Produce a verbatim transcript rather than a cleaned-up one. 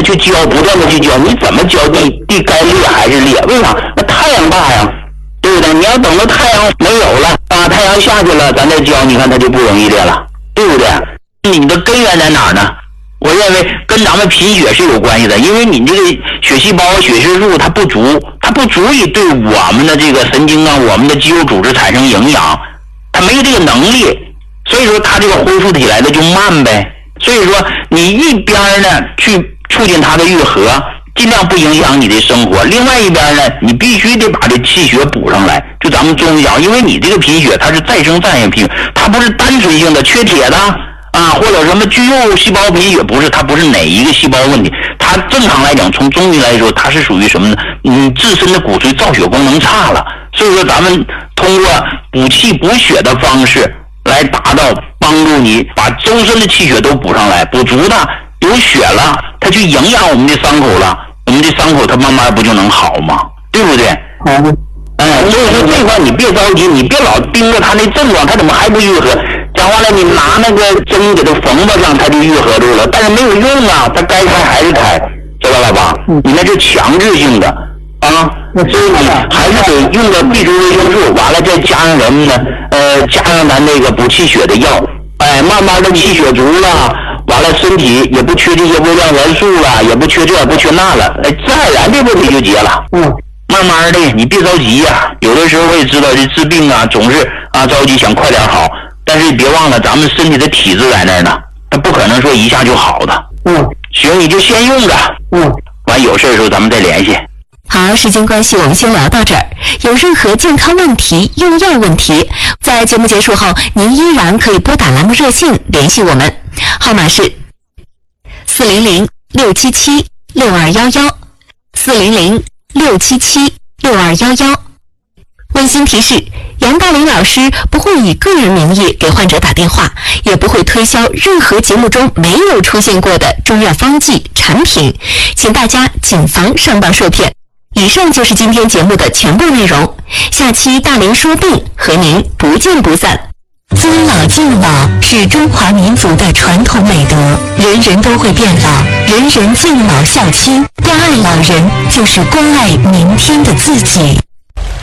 去浇，不断的去浇，你怎么浇地地该裂还是裂？为啥？那太阳大呀，对不对？你要等到太阳没有了啊，太阳下去了，咱再浇，你看它就不容易裂了，对不对？你的根源在哪儿呢？我认为跟咱们贫血是有关系的，因为你这个血细胞、血色素它不足，它不足以对我们的这个神经啊、我们的肌肉组织产生营养，它没有这个能力，所以说它这个恢复起来的就慢呗。所以说你一边呢去促进它的愈合，尽量不影响你的生活，另外一边呢你必须得把这气血补上来。就咱们中医讲，因为你这个贫血它是再生再现贫血，它不是单纯性的缺铁的啊，或者什么巨肉细胞贫血，不是，它不是哪一个细胞问题，它正常来讲，从中医来说，它是属于什么呢？嗯，自身的骨髓造血功能差了，所以说咱们通过补气补血的方式来达到帮助你把周身的气血都补上来，补足了，有血了，它去营养我们的伤口了，我们的伤口它慢慢不就能好吗？对不对？ 嗯。 哎，所以说这块你别着急，你别老盯着它那症状，它怎么还不愈合？讲话了，你拿那个针给它缝吧上，它就愈合住了，但是没有用啊，它该开还是开，知道了吧？你那是强制性的啊，所以你还是得用到 B 族维生素，完了再加上什么呢？呃，加上咱那个补气血的药，哎，慢慢的气血足了，完了身体也不缺这些微量元素了，也不缺这也不缺那了，哎，自然而然这问题就结了。嗯。慢慢的，你别着急呀、啊。有的时候我也知道这治病啊，总是啊着急想快点好，但是别忘了咱们身体的体质在那儿呢，它不可能说一下就好的。嗯，行，你就先用着。嗯，完有事的时候咱们再联系。 好，时间关系，我们先聊到这儿。有任何健康问题、用药问题，在节目结束后，您依然可以拨打栏目热线联系我们，号码是四零零六七七六二幺幺，四零零六七七六二幺幺。温馨提示：杨大林老师不会以个人名义给患者打电话，也不会推销任何节目中没有出现过的中药方剂产品，请大家谨防上当受骗。以上就是今天节目的全部内容，下期大林说病和您不见不散。尊老敬老是中华民族的传统美德，人人都会变老，人人敬老孝亲，关爱老人就是关爱明天的自己。